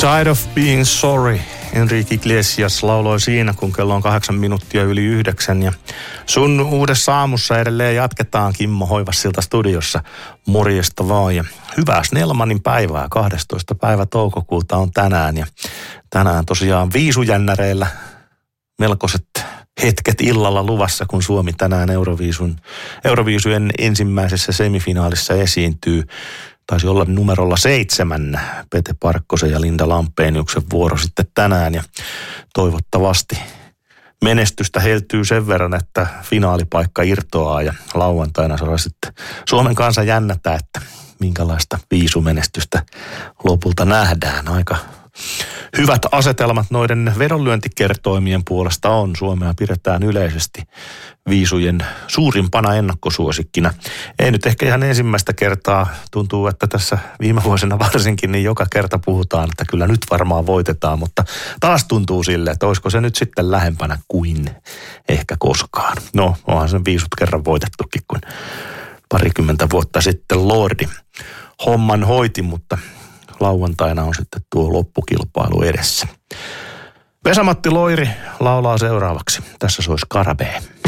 Tired of being sorry. Enrique Iglesias lauloi siinä, kun kello on 8 minuuttia yli 9. Ja sun uudessa aamussa edelleen jatketaan Kimmo Hoivassilta studiossa. Morjesta vaan ja hyvää Snellmanin päivää. 12. päivä toukokuuta on tänään. Ja tänään tosiaan viisujännäreillä melkoiset hetket illalla luvassa, kun Suomi tänään Euroviisujen ensimmäisessä semifinaalissa esiintyy. Taisi olla numerolla 7 Pete Parkkosen ja Linda Lampeniuksen vuoro sitten tänään ja toivottavasti menestystä heltyy sen verran, että finaalipaikka irtoaa ja lauantaina saadaan sitten Suomen kansa jännätä, että minkälaista viisumenestystä lopulta nähdään. Aika hyvät asetelmat noiden vedonlyöntikertoimien puolesta on. Suomea pidetään yleisesti viisujen suurimpana ennakkosuosikkina. Ei nyt ehkä ihan ensimmäistä kertaa, tuntuu, että tässä viime vuosina varsinkin, niin joka kerta puhutaan, että kyllä nyt varmaan voitetaan, mutta taas tuntuu sille, että olisiko se nyt sitten lähempänä kuin ehkä koskaan. No, onhan sen viisut kerran voitettukin, kun parikymmentä vuotta sitten Lordi homman hoiti, mutta lauantaina on sitten tuo loppukilpailu edessä. Vesa-Matti Loiri laulaa seuraavaksi. Tässä sois Karabee.